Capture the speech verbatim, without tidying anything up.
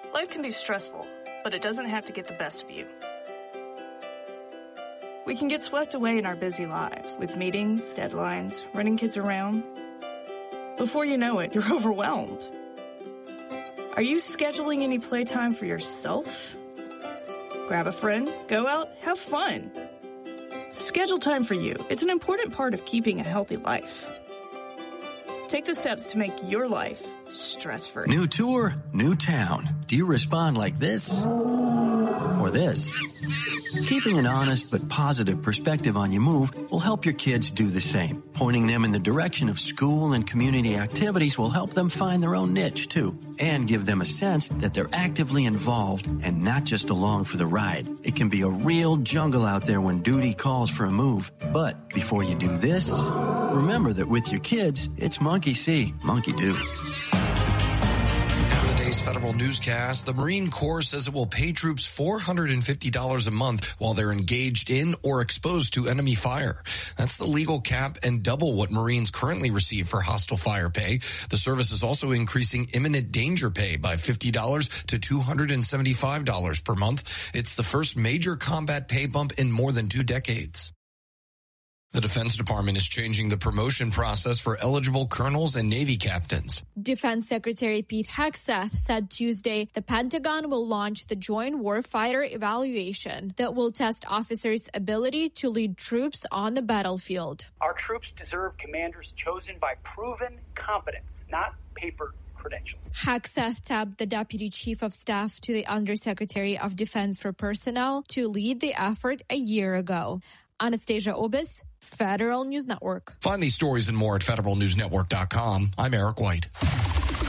Life can be stressful, but it doesn't have to get the best of you. We can get swept away in our busy lives with meetings, deadlines, running kids around. Before you know it, you're overwhelmed. Are you scheduling any playtime for yourself? Grab a friend, go out, have fun. Schedule time for you. It's an important part of keeping a healthy life. Take the steps to make your life stress-free. New tour, new town. Do you respond like this or this? Keeping an honest but positive perspective on your move will help your kids do the same. Pointing them in the direction of school and community activities will help them find their own niche, too, and give them a sense that they're actively involved and not just along for the ride. It can be a real jungle out there when duty calls for a move. But before you do this, remember that with your kids, it's monkey see, monkey do. Today's federal newscast, the Marine Corps says it will pay troops four hundred fifty dollars a month while they're engaged in or exposed to enemy fire. That's the legal cap and double what Marines currently receive for hostile fire pay. The service is also increasing imminent danger pay by fifty dollars to two hundred seventy-five dollars per month. It's the first major combat pay bump in more than two decades. The Defense Department is changing the promotion process for eligible colonels and Navy captains. Defense Secretary Pete Hegseth said Tuesday the Pentagon will launch the Joint Warfighter Evaluation that will test officers' ability to lead troops on the battlefield. Our troops deserve commanders chosen by proven competence, not paper credentials. Hegseth tapped the Deputy Chief of Staff to the Undersecretary of Defense for Personnel to lead the effort a year ago. Anastasia Obis, Federal News Network. Find these stories and more at federal news network dot com. I'm Eric White.